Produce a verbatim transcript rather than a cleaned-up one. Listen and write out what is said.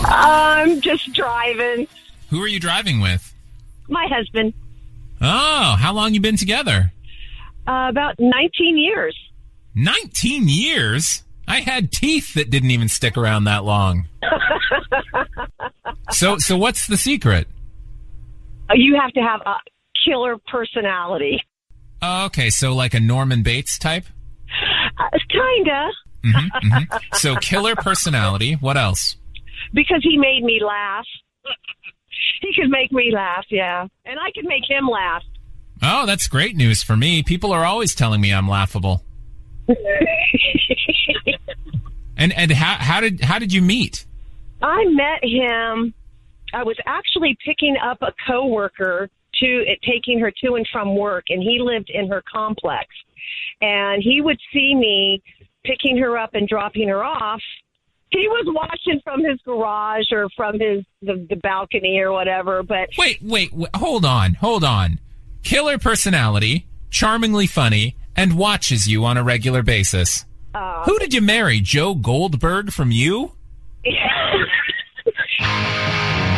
I'm just driving. Who are you driving with? My husband. Oh, how long you been together? Uh, about nineteen years. nineteen years? I had teeth that didn't even stick around that long. so, so what's the secret? You have to have a killer personality. Oh, okay, so like a Norman Bates type? Uh, kinda. Mm-hmm, mm-hmm. So killer personality. What else? Because he made me laugh. He could make me laugh, yeah. And I could make him laugh. Oh, that's great news for me. People are always telling me I'm laughable. and and how how did how did you meet? I met him. I was actually picking up a coworker to taking her to and from work, and he lived in her complex. And he would see me picking her up and dropping her off. He was watching from his garage or from his the, the balcony or whatever. But wait, wait, wait, hold on, hold on. Killer personality, charmingly funny, and watches you on a regular basis. Uh, Who did you marry? Joe Goldberg from You?